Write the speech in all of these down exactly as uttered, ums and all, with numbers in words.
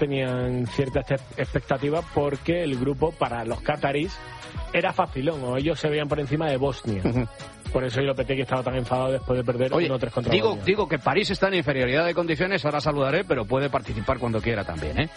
tenían cierta expectativa porque el grupo para los catarís era facilón, o ellos se veían por encima de Bosnia. Uh-huh. Por eso Lopetegui estaba tan enfadado después de perder uno tres contra digo, Bosnia. Digo que París está en inferioridad de condiciones, ahora saludaré, pero puede participar cuando quiera también, ¿eh?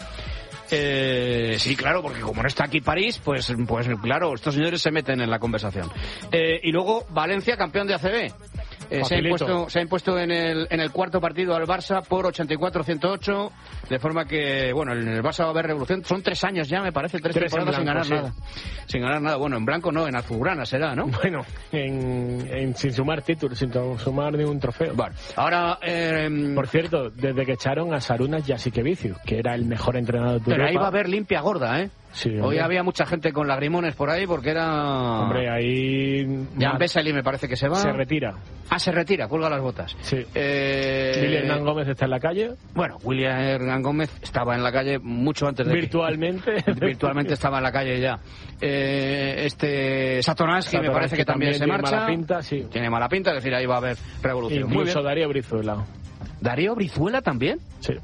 Eh, sí, claro, porque como no está aquí París, pues, pues claro, estos señores se meten en la conversación. Eh, y luego Valencia, campeón de A C B. Eh, se, ha impuesto, se ha impuesto en el, en el cuarto partido al Barça por ochenta y cuatro a ciento ocho, de forma que, bueno, en el Barça va a haber revolución. Son tres años ya, me parece, tres, tres temporadas sin ganar sí. nada. Sin ganar nada. Bueno, en blanco no, en azulgrana será, ¿no? Bueno, en, en, sin sumar títulos, sin sumar ningún trofeo. Vale. Ahora, eh, por cierto, desde que echaron a Sarunas Jasikevičius, que era el mejor entrenador de Pero Europa. Ahí va a haber limpia gorda, ¿eh? Sí, hoy había mucha gente con lagrimones por ahí porque era... Hombre, ahí... Jan Vesely me parece que se va. Se retira. Ah, se retira, cuelga las botas. Sí. Eh... William Hernán Gómez está en la calle. Bueno, William Hernán Gómez estaba en la calle mucho antes de Virtualmente. Que... Virtualmente estaba en la calle ya. Eh, este Satoransky me parece que también, también se marcha. Tiene mala pinta, sí. Tiene mala pinta, es decir, ahí va a haber revolución. Incluso Darío Brizuela. ¿Darío Brizuela también? Sí.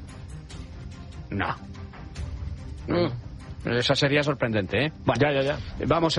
No. No. Mm. Esa sería sorprendente, ¿eh? Bueno, ya, ya, ya. Vamos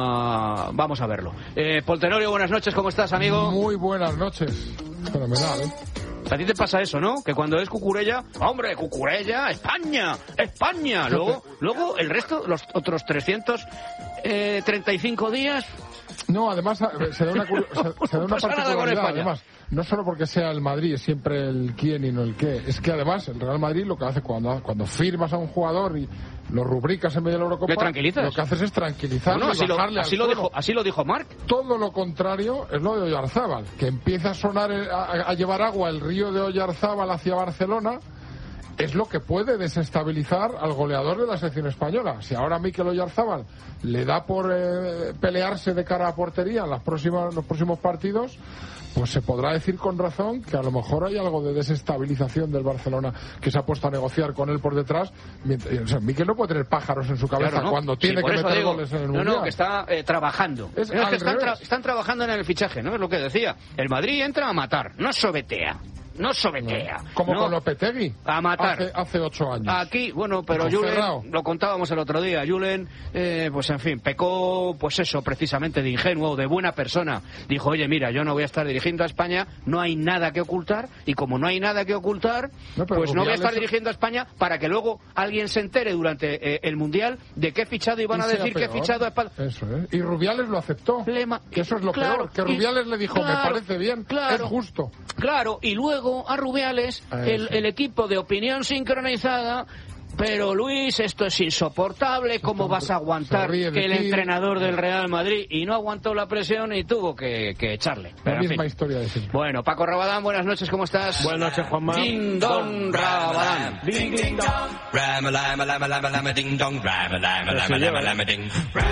a, vamos a verlo. Eh, Poltenorio, buenas noches, ¿cómo estás, amigo? Muy buenas noches. Fenomenal, ¿eh? A ti te pasa eso, ¿no? Que cuando es Cucurella, ¡hombre, Cucurella, España, España! Luego, luego el resto, los otros trescientos treinta y cinco días... No, además se da una, se, se da una particularidad, además, no solo porque sea el Madrid, es siempre el quién y no el qué, es que además el Real Madrid lo que hace cuando, cuando firmas a un jugador y lo rubricas en medio de la Eurocopa, ¿le tranquilizas? Lo que haces es tranquilizarlo, no, no, así y bajarle lo, así al lo dijo, así lo dijo Marc. Todo lo contrario es lo de Oyarzábal, que empieza a sonar, a, a llevar agua el río de Oyarzábal hacia Barcelona. Es lo que puede desestabilizar al goleador de la selección española. Si ahora Mikel Oyarzábal le da por eh, pelearse de cara a portería en las próximas, los próximos partidos, pues se podrá decir con razón que a lo mejor hay algo de desestabilización del Barcelona, que se ha puesto a negociar con él por detrás. Mientras, o sea, Mikel no puede tener pájaros en su cabeza, claro, ¿no? Cuando sí, tiene que meter digo, goles en el no, Mundial. No, no, que está eh, trabajando. Es, no, es que están, tra están trabajando en el fichaje, ¿no? Es lo que decía. El Madrid entra a matar, no sobetea. No sobetea. No. Como no. con Lopetegui. A matar. Hace, hace ocho años. Aquí, bueno, pero Julen, lo contábamos el otro día, Julen, eh, pues en fin, pecó, pues eso, precisamente de ingenuo, de buena persona. Dijo, oye, mira, yo no voy a estar dirigiendo a España, no hay nada que ocultar, y como no hay nada que ocultar, no, pues Rubiales... no voy a estar dirigiendo a España para que luego alguien se entere durante eh, el Mundial de qué he fichado y van y a decir que he fichado a España. Eso, ¿eh? Y Rubiales lo aceptó. Lema... Que eso es lo claro, peor, que Rubiales y... le dijo, claro, me parece bien, claro, es justo. Claro, y luego a Rubiales El, el equipo de opinión sincronizada, pero Luis, esto es insoportable, ¿cómo vas a aguantar que el ti. entrenador del Real Madrid? Y no aguantó la presión y tuvo que, que echarle. Pero la misma fin. historia de siempre. Bueno, Paco Rabadán, buenas noches, ¿cómo estás? Buenas noches, Juanma. Ding dong Rabadán. Ding ding dong. Rama lama lama lama lama ding dong. Rama lama lama lama lama ding.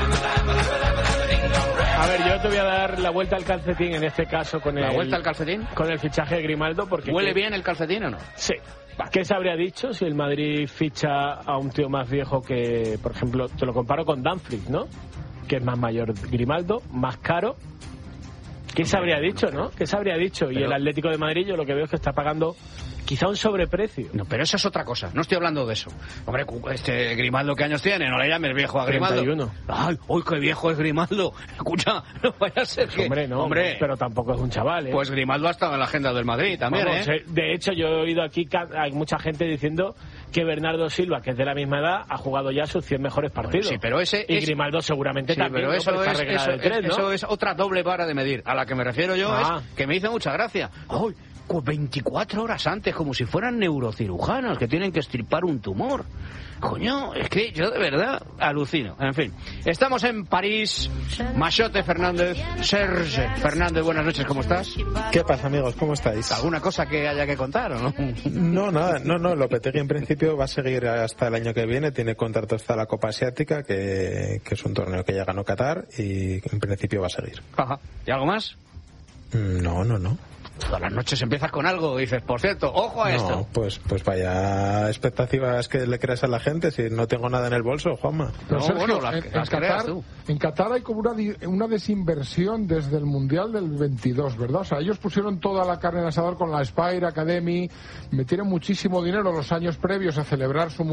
A ver, yo te voy a dar la vuelta al calcetín en este caso con el... ¿La vuelta al calcetín? Con el fichaje de Grimaldo, porque... ¿Huele que... bien el calcetín o no? Sí. ¿Qué se habría dicho si el Madrid ficha a un tío más viejo que, por ejemplo, te lo comparo con Dumfries, ¿no? Que es más mayor Grimaldo, más caro. ¿Qué se habría dicho, no? ¿Qué se habría dicho? Pero... Y el Atlético de Madrid yo lo que veo es que está pagando quizá un sobreprecio. No, pero eso es otra cosa. No estoy hablando de eso. Hombre, este Grimaldo, ¿qué años tiene? No le llames viejo a Grimaldo. treinta y uno. Ay, uy, qué viejo es Grimaldo. Escucha, no vaya a ser que... Hombre, no, hombre, pero tampoco es un chaval, ¿eh? Pues Grimaldo ha estado en la agenda del Madrid también, Vamos, ¿eh? De hecho, yo he oído aquí, hay mucha gente diciendo que Bernardo Silva, que es de la misma edad, ha jugado ya sus cien mejores partidos. Bueno, sí, pero ese y es... Grimaldo seguramente sí, también, pero ¿no? eso, Por es, eso, de tres, es, ¿no? eso es otra doble vara de medir. A la que me refiero yo ah. es que me hizo mucha gracia. ¡Ay! veinticuatro horas antes, como si fueran neurocirujanos que tienen que extirpar un tumor. Coño, es que yo de verdad alucino. En fin, estamos en París. Machote Fernández, Serge Fernández, buenas noches, ¿cómo estás? ¿Qué pasa, amigos? ¿Cómo estáis? ¿Alguna cosa que haya que contar o no? No, nada, no, no, Lopetegui en principio va a seguir hasta el año que viene, tiene contrato hasta la Copa Asiática, que, que es un torneo que ya ganó Qatar, y en principio va a seguir. Ajá. ¿Y algo más? No, no, no. todas las noches empiezas con algo y dices, por cierto, ojo a No, esto. pues, pues vaya expectativas que le creas a la gente si no tengo nada en el bolso, Juanma. Pero No, Sergio, bueno, las- en, en las creas Qatar, tú. en Qatar hay como una, di- una desinversión desde el Mundial del veintidós, ¿verdad? O sea, ellos pusieron toda la carne en el asador con la Spire Academy, metieron muchísimo dinero los años previos a celebrar su